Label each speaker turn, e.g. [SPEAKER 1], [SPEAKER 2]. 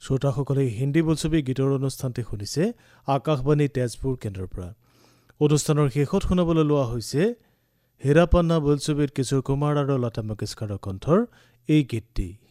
[SPEAKER 1] শ্ৰোতাসকলে হিন্দী বোলছবি গীতৰ অনুষ্ঠানটি শুনিছে আকাশবাণী তেজপুৰ কেন্দ্ৰৰ পৰা। অনুষ্ঠানৰ শেষত শুনাবলৈ লোৱা হৈছে হীৰাপান্না বোলছবিত কিশোৰ কুমাৰ আৰু লতা মংগেশকাৰৰ কণ্ঠৰ এই গীতটি।